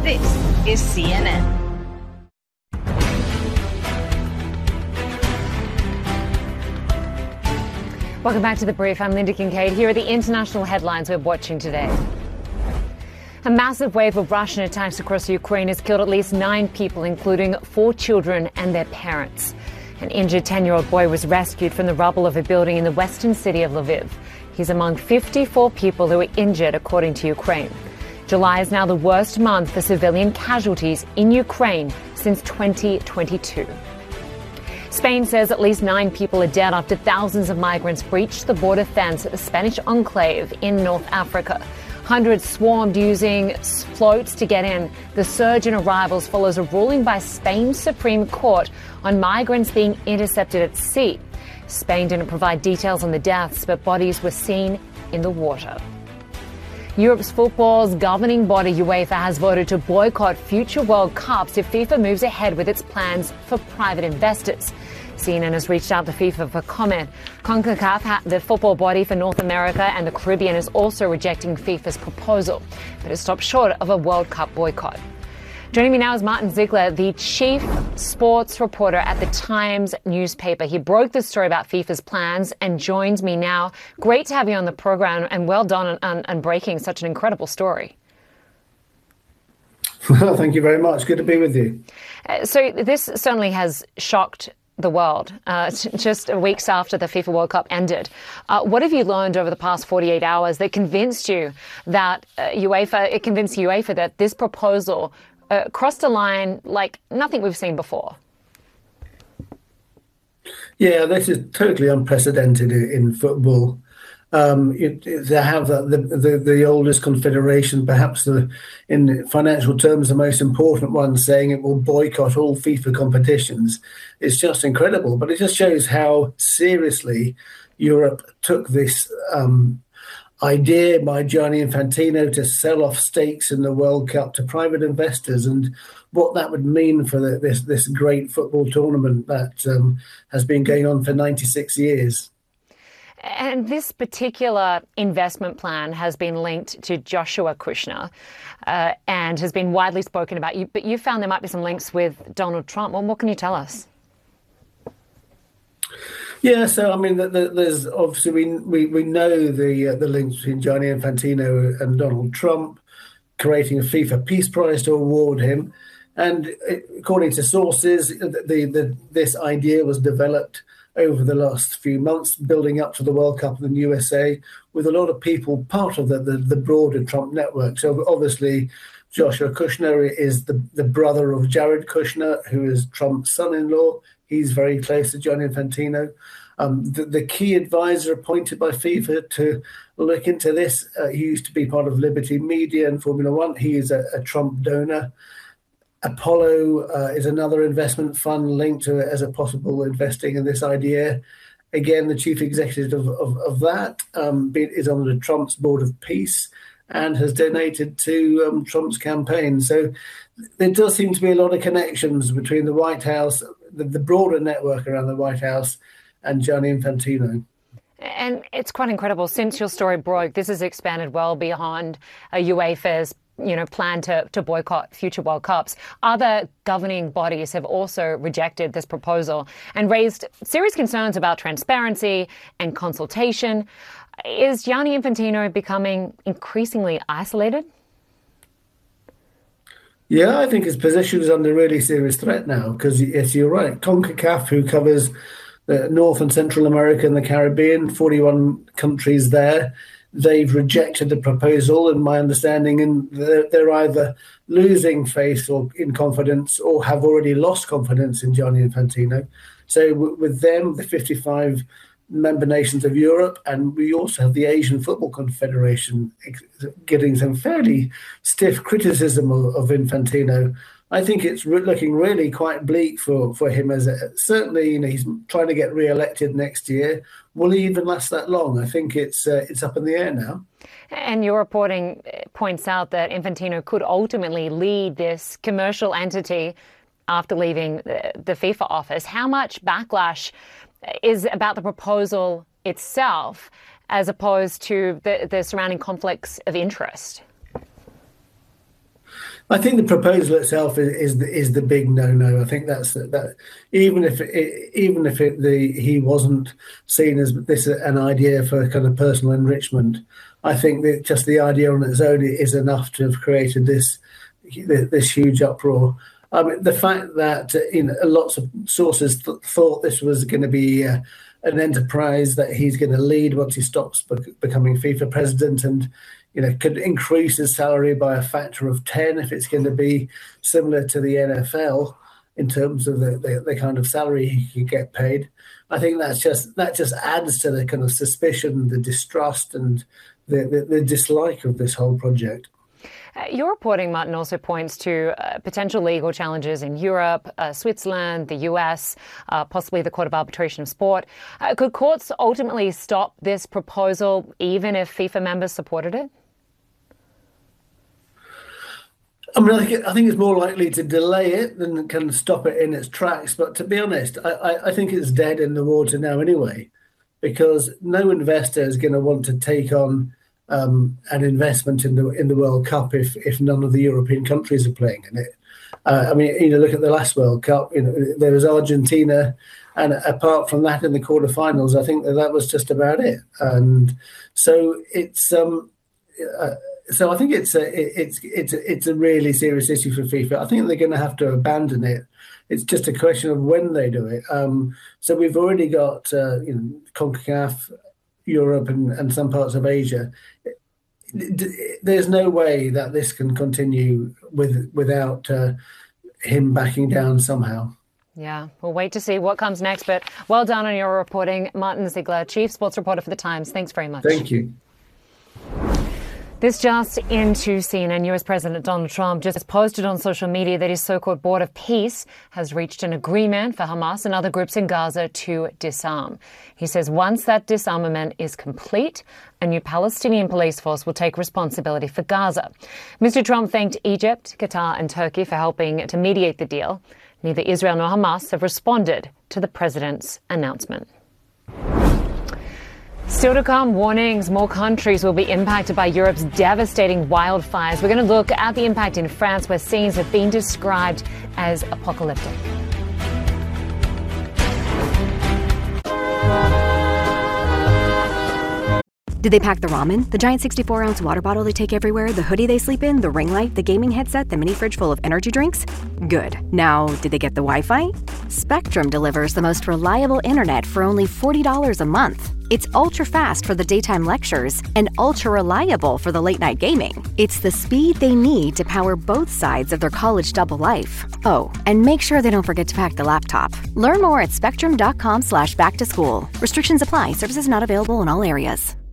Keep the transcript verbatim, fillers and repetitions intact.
This is C N N. Welcome back to The Brief. I'm Linda Kincaid. Here are the international headlines we're watching today. A massive wave of Russian attacks across Ukraine has killed at least nine people, including four children and their parents. An injured ten-year-old boy was rescued from the rubble of a building in the western city of Lviv. He's among fifty-four people who were injured, according to Ukraine. July is now the worst month for civilian casualties in Ukraine since twenty twenty-two. Spain says at least nine people are dead after thousands of migrants breached the border fence at the Spanish enclave in North Africa. Hundreds swarmed using floats to get in. The surge in arrivals follows a ruling by Spain's Supreme Court on migrants being intercepted at sea. Spain didn't provide details on the deaths, but bodies were seen in the water. Europe's football's governing body, UEFA, has voted to boycott future World Cups if FIFA moves ahead with its plans for private investors. C N N has reached out to FIFA for comment. CONCACAF, the football body for North America and the Caribbean, is also rejecting FIFA's proposal, but has stopped short of a World Cup boycott. Joining me now is Martin Ziegler, the chief sports reporter at the Times newspaper. He broke the story about FIFA's plans and joins me now. Great to have you on the program, and well done on, on, on breaking such an incredible story. Well, thank you very much. Good to be with you. Uh, so this certainly has shocked the world, uh, just weeks after the FIFA World Cup ended. Uh, what have you learned over the past forty-eight hours that convinced you that uh, UEFA, it convinced UEFA that this proposal uh, crossed a line like nothing we've seen before? Yeah, this is totally unprecedented in football. Um, it, they have the, the the oldest confederation, perhaps the, in financial terms, the most important one, saying it will boycott all FIFA competitions. It's just incredible, but it just shows how seriously Europe took this um, idea by Gianni Infantino to sell off stakes in the World Cup to private investors, and what that would mean for the, this this great football tournament that um, has been going on for ninety-six years. And this particular investment plan has been linked to Joshua Kushner uh, and has been widely spoken about. You, but you found there might be some links with Donald Trump. Well, what can you tell us? Yeah, so I mean, the, the, there's obviously we we, we know the uh, the links between Gianni Infantino and Donald Trump, creating a FIFA Peace Prize to award him, and according to sources, the, the this idea was developed over the last few months, building up to the World Cup in the U S A, with a lot of people part of the, the, the broader Trump network. So obviously, Joshua Kushner is the, the brother of Jared Kushner, who is Trump's son-in-law. He's very close to Gianni Infantino. Um, the, the key advisor appointed by FIFA to look into this, uh, he used to be part of Liberty Media and Formula One. He is a, a Trump donor. Apollo uh, is another investment fund linked to it as a possible investing in this idea. Again, the chief executive of, of, of that um, is on the Trump's Board of Peace and has donated to um, Trump's campaign. So there does seem to be a lot of connections between the White House, the, the broader network around the White House, and Gianni Infantino. And it's quite incredible. Since your story broke, this has expanded well beyond uh, UEFA's you know, plan to, to boycott future World Cups. Other governing bodies have also rejected this proposal and raised serious concerns about transparency and consultation. Is Gianni Infantino becoming increasingly isolated? Yeah, I think his position is under really serious threat now because, yes, you're right. CONCACAF, who covers the North and Central America and the Caribbean, forty-one countries there, they've rejected the proposal, and my understanding, and they're, they're either losing faith or in confidence, or have already lost confidence in Gianni Infantino. So w- with them, the fifty-five member nations of Europe, and we also have the Asian Football Confederation ex- getting some fairly stiff criticism of, of Infantino. I think it's re- looking really quite bleak for, for him. As a, certainly, you know, he's trying to get re-elected next year. Will he even last that long? I think it's uh, it's up in the air now. And your reporting points out that Infantino could ultimately lead this commercial entity after leaving the, the FIFA office. How much backlash is about the proposal itself as opposed to the, the surrounding conflicts of interest? I think the proposal itself is is the, is the big no-no. I think that's that. Even if it, even if it, the he wasn't seen as this an idea for kind of personal enrichment, I think that just the idea on its own is enough to have created this this huge uproar. I mean, the fact that you know lots of sources th- thought this was going to be uh, an enterprise that he's going to lead once he stops be- becoming FIFA president, and you know, could increase his salary by a factor of ten if it's going to be similar to the N F L in terms of the, the, the kind of salary he could get paid. I think that's just that just adds to the kind of suspicion, the distrust, and the, the, the dislike of this whole project. Uh, your reporting, Martin, also points to uh, potential legal challenges in Europe, uh, Switzerland, the U S, uh, possibly the Court of Arbitration of Sport. Uh, could courts ultimately stop this proposal even if FIFA members supported it? I mean, I think, I think it's more likely to delay it than kind of stop it in its tracks. But to be honest, I, I, I think it's dead in the water now anyway, because no investor is going to want to take on um, an investment in the in the World Cup if if none of the European countries are playing in it. Uh, I mean, you know, look at the last World Cup. You know, there was Argentina, and apart from that, in the quarterfinals, I think that that was just about it. And so it's um. Uh, So I think it's a it's it's it's a really serious issue for FIFA. I think they're going to have to abandon it. It's just a question of when they do it. Um, so we've already got uh, you know CONCACAF, Europe, and, and some parts of Asia. There's no way that this can continue with without uh, him backing down somehow. Yeah, we'll wait to see what comes next. But well done on your reporting, Martin Ziegler, Chief Sports Reporter for The Times. Thanks very much. Thank you. This just into C N N. U S President Donald Trump just posted on social media that his so-called Board of Peace has reached an agreement for Hamas and other groups in Gaza to disarm. He says once that disarmament is complete, a new Palestinian police force will take responsibility for Gaza. Mister Trump thanked Egypt, Qatar and Turkey for helping to mediate the deal. Neither Israel nor Hamas have responded to the president's announcement. Still to come, warnings more countries will be impacted by Europe's devastating wildfires. We're going to look at the impact in France, where scenes have been described as apocalyptic. Did they pack the ramen, the giant sixty-four ounce water bottle they take everywhere, the hoodie they sleep in, the ring light, the gaming headset, the mini fridge full of energy drinks? Good. Now, did they get the Wi-Fi? Spectrum delivers the most reliable internet for only forty dollars a month. It's ultra-fast for the daytime lectures and ultra-reliable for the late-night gaming. It's the speed they need to power both sides of their college double life. Oh, and make sure they don't forget to pack the laptop. Learn more at spectrum dot com slash back to school. Restrictions apply. Services not available in all areas.